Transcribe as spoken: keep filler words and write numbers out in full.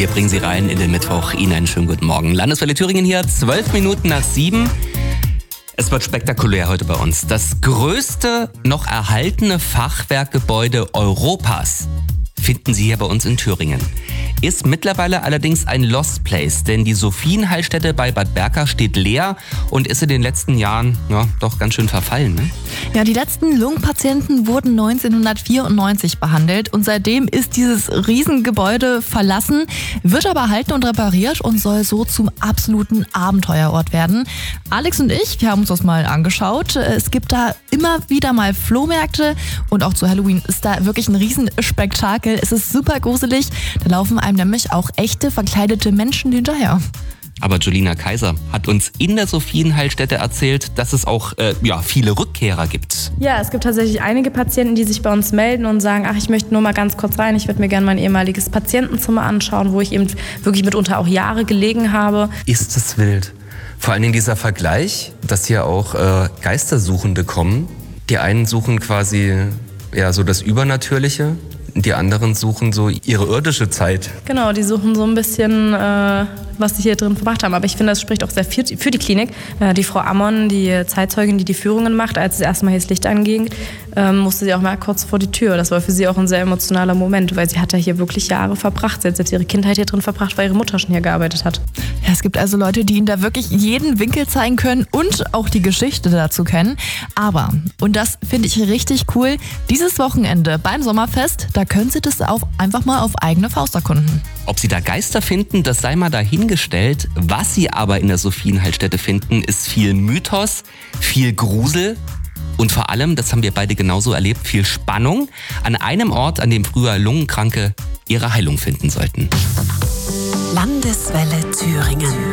Wir bringen Sie rein in den Mittwoch. Ihnen einen schönen guten Morgen. Landeswelle Thüringen hier, zwölf Minuten nach sieben. Es wird spektakulär heute bei uns. Das größte noch erhaltene Fachwerkgebäude Europas finden Sie hier bei uns in Thüringen. Ist mittlerweile allerdings ein Lost Place, denn die Sophienheilstätte bei Bad Berka steht leer und ist in den letzten Jahren ja, doch ganz schön verfallen. Ne? Ja, die letzten Lungenpatienten wurden neunzehnhundertvierundneunzig behandelt und seitdem ist dieses Riesengebäude verlassen, wird aber erhalten und repariert und soll so zum absoluten Abenteuerort werden. Alex und ich, wir haben uns das mal angeschaut. Es gibt da immer wieder mal Flohmärkte und auch zu Halloween ist da wirklich ein Riesenspektakel. Es ist super gruselig, da laufen einem nämlich auch echte verkleidete Menschen hinterher. Aber Julina Kaiser hat uns in der Sophienheilstätte erzählt, dass es auch äh, ja, viele Rückkehrer gibt. Ja, es gibt tatsächlich einige Patienten, die sich bei uns melden und sagen, ach, ich möchte nur mal ganz kurz rein, ich würde mir gerne mein ehemaliges Patientenzimmer anschauen, wo ich eben wirklich mitunter auch Jahre gelegen habe. Ist es wild. Vor allen Dingen dieser Vergleich, dass hier auch äh, Geistersuchende kommen. Die einen suchen quasi ja, so das Übernatürliche. Die anderen suchen so ihre irdische Zeit. Genau, die suchen so ein bisschen, äh, was sie hier drin verbracht haben. Aber ich finde, das spricht auch sehr für, für die Klinik. Äh, die Frau Ammon, die Zeitzeugin, die die Führungen macht, als das erste Mal hier das Licht anging, äh, musste sie auch mal kurz vor die Tür. Das war für sie auch ein sehr emotionaler Moment, weil sie hat ja hier wirklich Jahre verbracht. Sie hat jetzt ihre Kindheit hier drin verbracht, weil ihre Mutter schon hier gearbeitet hat. Ja, es gibt also Leute, die Ihnen da wirklich jeden Winkel zeigen können und auch die Geschichte dazu kennen. Aber, und das finde ich richtig cool, dieses Wochenende beim Sommerfest, da können Sie das auch einfach mal auf eigene Faust erkunden. Ob Sie da Geister finden, das sei mal dahingestellt. Was Sie aber in der Sophienheilstätte finden, ist viel Mythos, viel Grusel und vor allem, das haben wir beide genauso erlebt, viel Spannung an einem Ort, an dem früher Lungenkranke ihre Heilung finden sollten. Landeswelle Thüringen.